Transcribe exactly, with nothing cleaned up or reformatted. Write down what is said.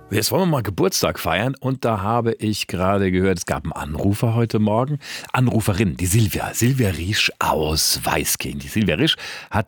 Jetzt wollen wir mal Geburtstag feiern und da habe ich gerade gehört, es gab einen Anrufer heute Morgen. Anruferin, die Silvia, Silvia Riesch aus Weißkirchen. Die Silvia Riesch hat